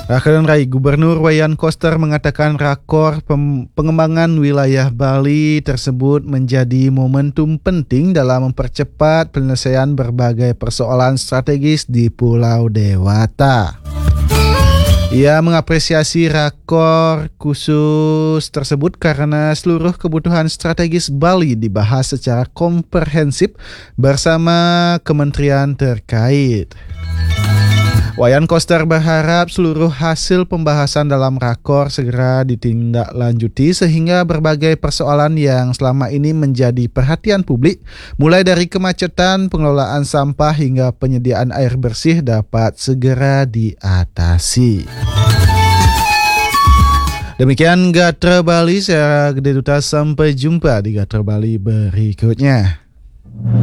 Rakedan Rai, Gubernur Wayan Koster mengatakan rakor pengembangan wilayah Bali tersebut menjadi momentum penting dalam mempercepat penyelesaian berbagai persoalan strategis di Pulau Dewata. Ia mengapresiasi rakor khusus tersebut karena seluruh kebutuhan strategis Bali dibahas secara komprehensif bersama kementerian terkait. Wayan Koster berharap seluruh hasil pembahasan dalam rakor segera ditindaklanjuti sehingga berbagai persoalan yang selama ini menjadi perhatian publik, mulai dari kemacetan, pengelolaan sampah hingga penyediaan air bersih dapat segera diatasi. Demikian Gatra Bali, saya Gede Duta, sampai jumpa di Gatra Bali berikutnya.